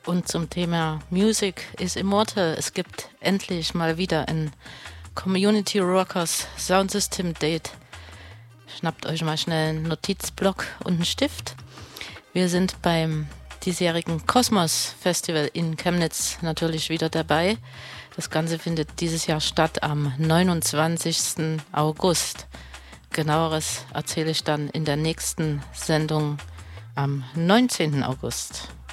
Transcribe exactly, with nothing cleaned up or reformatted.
Und zum Thema Music is Immortal. Es gibt endlich mal wieder ein Community Rockers Soundsystem Date. Schnappt euch mal schnell einen Notizblock und einen Stift. Wir sind beim diesjährigen Kosmos Festival in Chemnitz natürlich wieder dabei. Das Ganze findet dieses Jahr statt am neunundzwanzigsten August. Genaueres erzähle ich dann in der nächsten Sendung am neunzehnten August.